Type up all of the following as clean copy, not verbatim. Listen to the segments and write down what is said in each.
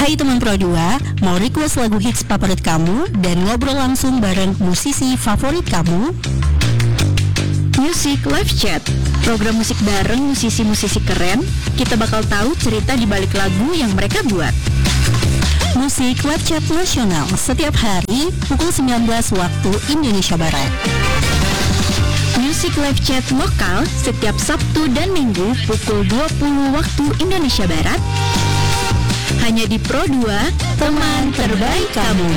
Hai teman Pro 2, mau request lagu hits favorit kamu dan ngobrol langsung bareng musisi favorit kamu? Music Live Chat, program musik bareng musisi-musisi keren. Kita bakal tahu cerita di balik lagu yang mereka buat. Musik Live Chat nasional setiap hari pukul 19 waktu Indonesia Barat. Music Live Chat lokal setiap Sabtu dan Minggu pukul 20 waktu Indonesia Barat. Hanya di Pro 2, teman terbaik kamu.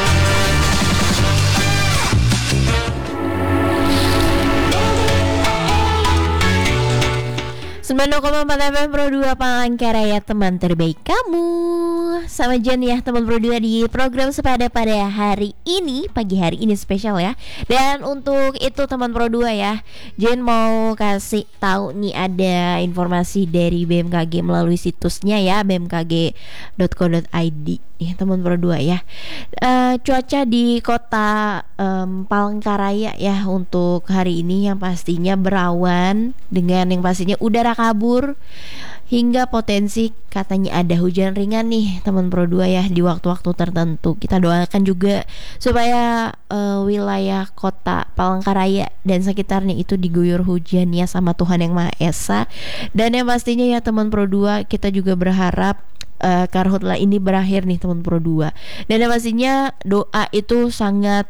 90,4 FM Pro 2 Palangkaraya, teman terbaik kamu. Sama Jen ya teman Pro 2 di program Sepada pada hari ini. Pagi hari ini spesial ya. Dan untuk itu teman Pro 2 ya, Jen mau kasih tahu nih ada informasi dari BMKG melalui situsnya ya, bmkg.co.id nih teman Pro 2 ya. Cuaca di kota Palangkaraya ya untuk hari ini yang pastinya berawan dengan yang pastinya udara kabur hingga potensi katanya ada hujan ringan nih teman Pro 2 ya di waktu-waktu tertentu. Kita doakan juga supaya wilayah kota Palangkaraya dan sekitarnya itu diguyur hujan ya sama Tuhan Yang Maha Esa. Dan yang pastinya ya teman Pro 2 kita juga berharap karhutlah ini berakhir nih teman Pro 2. Dan yang pastinya doa itu sangat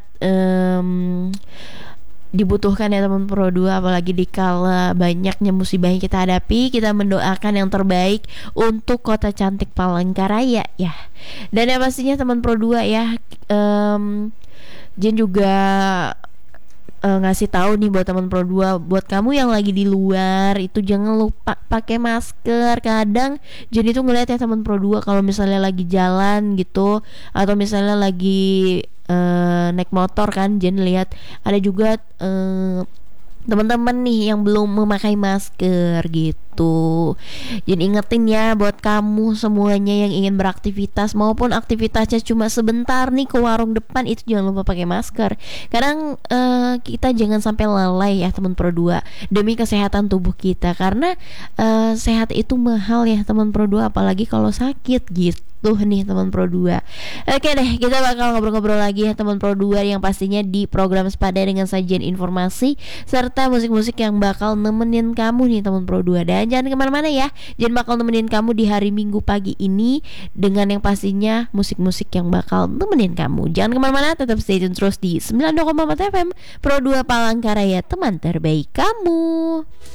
dibutuhkan ya teman Pro 2, apalagi dikala banyaknya musibah yang kita hadapi. Kita mendoakan yang terbaik untuk kota cantik Palangkaraya ya. Dan yang pastinya teman Pro 2 ya, Jen juga ngasih tahu nih buat teman Pro 2, buat kamu yang lagi di luar itu jangan lupa pakai masker. Kadang Jen itu ngeliat ya teman Pro 2 kalau misalnya lagi jalan gitu atau misalnya lagi naik motor kan, Jen lihat ada juga teman-teman nih yang belum memakai masker gitu. Jadi ingetin ya buat kamu semuanya yang ingin beraktivitas maupun aktivitasnya cuma sebentar nih ke warung depan, itu jangan lupa pakai masker. Kadang kita jangan sampai lalai ya teman Pro 2 demi kesehatan tubuh kita, karena sehat itu mahal ya teman Pro 2, apalagi kalau sakit gitu nih teman Pro 2. Oke deh, kita bakal ngobrol-ngobrol lagi ya teman Pro 2 yang pastinya di program Sepada dengan sajian informasi serta musik-musik yang bakal nemenin kamu nih teman Pro 2. Dan jangan kemana-mana ya, Jen bakal nemenin kamu di hari Minggu pagi ini dengan yang pastinya musik-musik yang bakal nemenin kamu. Jangan kemana-mana, tetap stay tune terus di 90,4 FM Pro 2 Palangkaraya, teman terbaik kamu.